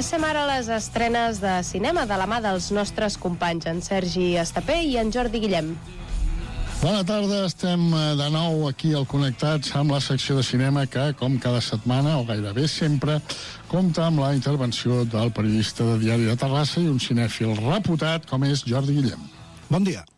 Passem ara a les estrenes de cinema de la mà dels nostres companys, en Sergi Estapé i en Jordi Guillem. Bona tarda, estem de nou aquí al Connectats amb la secció de cinema que, com cada setmana, o gairebé sempre, compta amb la intervenció del periodista de Diari de Terrassa i un cinèfil reputat com és Jordi Guillem. Bon dia.